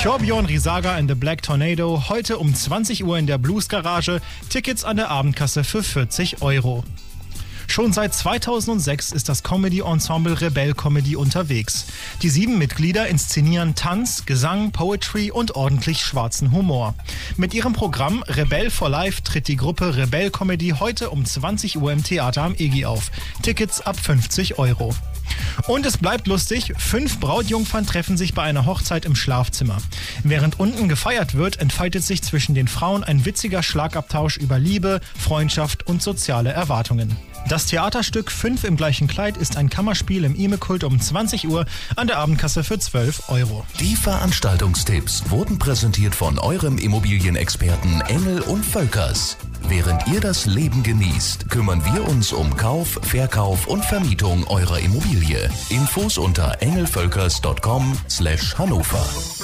Torbjörn Risager and the Black Tornado, heute um 20 Uhr in der Blues Garage, Tickets an der Abendkasse für 40 €. Schon seit 2006 ist das Comedy-Ensemble Rebell Comedy unterwegs. Die 7 Mitglieder inszenieren Tanz, Gesang, Poetry und ordentlich schwarzen Humor. Mit ihrem Programm Rebell for Life tritt die Gruppe Rebell Comedy heute um 20 Uhr im Theater am EGI auf. Tickets ab 50 €. Und es bleibt lustig, 5 Brautjungfern treffen sich bei einer Hochzeit im Schlafzimmer. Während unten gefeiert wird, entfaltet sich zwischen den Frauen ein witziger Schlagabtausch über Liebe, Freundschaft und soziale Erwartungen. Das Theaterstück 5 im gleichen Kleid ist ein Kammerspiel im Ime-Kult um 20 Uhr an der Abendkasse für 12 €. Die Veranstaltungstipps wurden präsentiert von eurem Immobilienexperten Engel und Völkers. Während ihr das Leben genießt, kümmern wir uns um Kauf, Verkauf und Vermietung eurer Immobilie. Infos unter engelvölkers.com/Hannover.